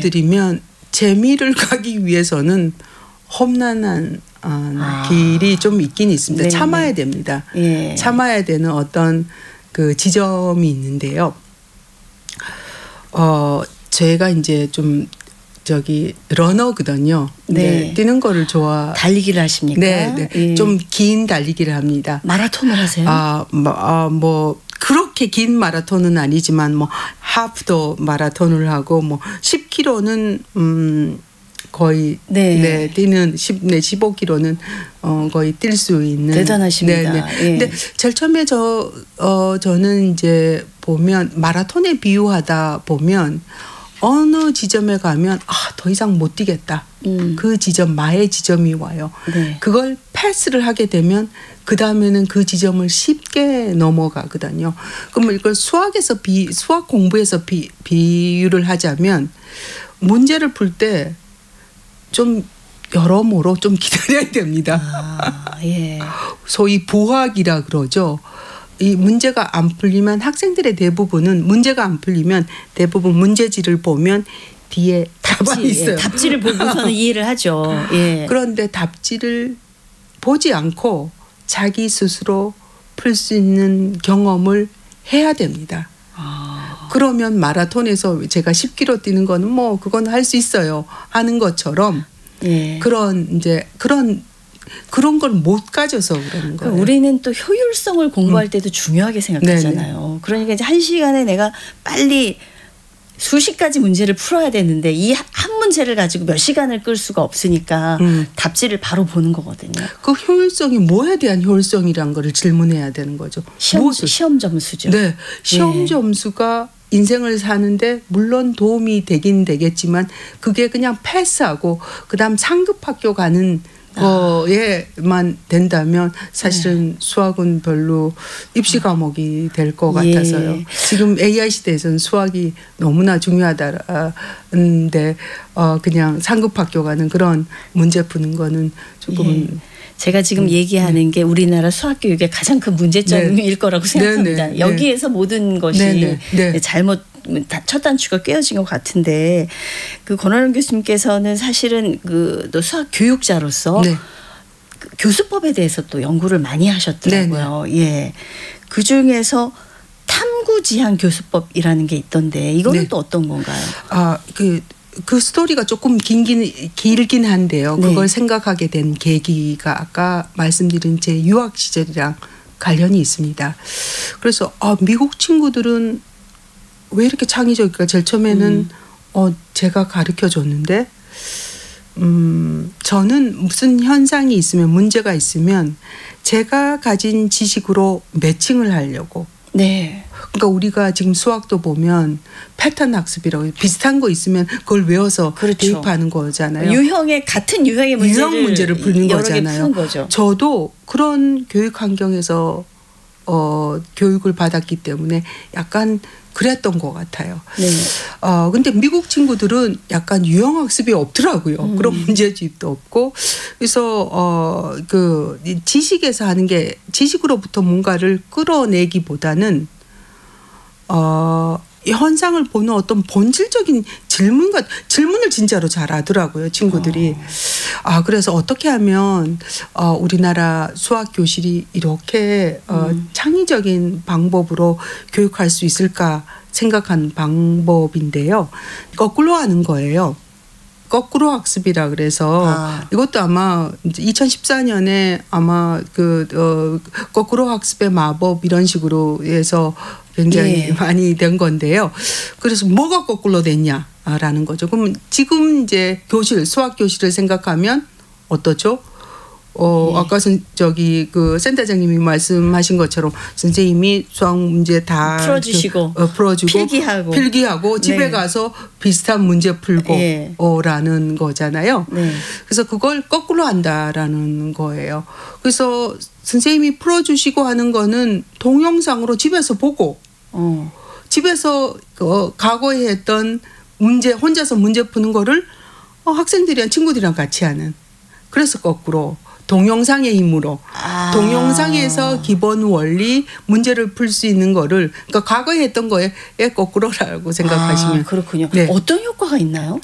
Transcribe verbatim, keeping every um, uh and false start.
말씀드리면 재미를 가기 위해서는 험난한 어, 아. 길이 좀 있긴 있습니다. 네네. 참아야 됩니다. 예. 참아야 되는 어떤 그 지점이 있는데요. 어, 제가 이제 좀 저기 러너거든요. 네. 뛰는 거를 좋아. 달리기를 하십니까? 네, 네. 예. 좀 긴 달리기를 합니다. 마라톤을 하세요? 아, 뭐, 아, 뭐 그렇게 긴 마라톤은 아니지만 뭐 하프도 마라톤을 하고 뭐 십 킬로미터는 음 거의 네. 네, 뛰는 십, 네, 십오 킬로미터는 어, 거의 뛸 수 있는. 대단하십니다. 네, 네. 예. 근데 제일 처음에 저 어, 저는 이제 보면 마라톤에 비유하다 보면 어느 지점에 가면 아, 더 이상 못 뛰겠다. 음. 그 지점 마의 지점이 와요. 네. 그걸 패스를 하게 되면 그 다음에는 그 지점을 쉽게 넘어가거든요. 그러면 이걸 수학에서 비 수학 공부에서 비, 비유를 하자면 문제를 풀 때 좀 여러모로 좀 기다려야 됩니다. 아, 예. 소위 부학이라 그러죠. 이 문제가 안 풀리면 학생들의 대부분은 문제가 안 풀리면 대부분 문제지를 보면 뒤에 답안이 있어요. 예, 답지를 보고서는 이해를 하죠. 예. 그런데 답지를 보지 않고 자기 스스로 풀 수 있는 경험을 해야 됩니다. 아. 그러면 마라톤에서 제가 십 킬로미터 뛰는 거는 뭐 그건 할 수 있어요 하는 것처럼 예. 그런 이제 그런 그런 걸 못 가져서 그러는 거예요. 우리는 또 효율성을 공부할 음. 때도 중요하게 생각하잖아요. 네네. 그러니까 이제 한 시간에 내가 빨리 수십 가지 문제를 풀어야 되는데 이 한 문제를 가지고 몇 시간을 끌 수가 없으니까 음. 답지를 바로 보는 거거든요. 그 효율성이 뭐에 대한 효율성이란 거를 질문해야 되는 거죠. 시험, 무엇을? 시험 점수죠. 네. 시험 예. 점수가 인생을 사는데 물론 도움이 되긴 되겠지만 그게 그냥 패스하고 그다음 상급 학교 가는 거에만 된다면 사실은 네. 수학은 별로 입시 과목이 될 것 예. 같아서요. 지금 에이아이 시대에서는 수학이 너무나 중요하다는데 어 그냥 상급 학교 가는 그런 문제 푸는 거는 조금 예. 제가 지금 음, 얘기하는 네. 게 우리나라 수학 교육의 가장 큰 문제점일 네. 거라고 생각합니다. 네, 네, 여기에서 네. 모든 것이 네, 네, 네. 잘못 첫 단추가 꿰어진 것 같은데 그 권원영 교수님께서는 사실은 그 또 수학 교육자로서 네. 그 교수법에 대해서 또 연구를 많이 하셨더라고요. 네, 네. 예, 그 중에서 탐구지향 교수법이라는 게 있던데 이거는 네. 또 어떤 건가요? 아, 그 그 스토리가 조금 긴긴 길긴 한데요. 네. 그걸 생각하게 된 계기가 아까 말씀드린 제 유학 시절이랑 관련이 있습니다. 그래서 아, 미국 친구들은 왜 이렇게 창의적일까? 제일 처음에는 음. 어, 제가 가르쳐 줬는데 음, 저는 무슨 현상이 있으면 문제가 있으면 제가 가진 지식으로 매칭을 하려고. 네. 그러니까 우리가 지금 수학도 보면 패턴 학습이라고 비슷한 거 있으면 그걸 외워서 그렇죠. 대입하는 거잖아요. 유형의 같은 유형의 문제를, 유형 문제를 푸는 여러 거잖아요. 개 푸는 거죠. 저도 그런 교육 환경에서 어, 교육을 받았기 때문에 약간 그랬던 것 같아요. 네. 어, 근데 미국 친구들은 약간 유형 학습이 없더라고요. 음. 그런 문제집도 없고. 그래서, 어, 그, 지식에서 하는 게 지식으로부터 뭔가를 끌어내기보다는, 어, 이 현상을 보는 어떤 본질적인 질문과 질문을 진짜로 잘 하더라고요, 친구들이. 어. 아, 그래서 어떻게 하면 어, 우리나라 수학 교실이 이렇게 어, 음. 창의적인 방법으로 교육할 수 있을까 생각한 방법인데요. 거꾸로 하는 거예요. 거꾸로 학습이라 그래서 아. 이것도 아마 이천십사 년에 아마 그 어, 거꾸로 학습의 마법 이런 식으로 해서 굉장히 예. 많이 된 건데요. 그래서 뭐가 거꾸로 됐냐라는 거죠. 그럼 지금 이제 교실 수학 교실을 생각하면 어떻죠? 어, 예. 아까 선, 저기 그 센터장님이 말씀하신 것처럼 선생님이 수학 문제 다 풀어주시고, 그, 어, 풀어주고 필기하고, 필기하고 집에 네. 가서 비슷한 문제 풀고 예. 어, 라는 거잖아요. 네. 그래서 그걸 거꾸로 한다라는 거예요. 그래서 선생님이 풀어주시고 하는 거는 동영상으로 집에서 보고 어. 집에서 어, 과거에 했던 문제 혼자서 문제 푸는 거를 어, 학생들이랑 친구들이랑 같이 하는. 그래서 거꾸로. 동영상의 힘으로 아. 동영상에서 기본 원리 문제를 풀 수 있는 거를 그러니까 과거에 했던 거에 거꾸로라고 생각하시면 아, 그렇군요. 네. 어떤 효과가 있나요?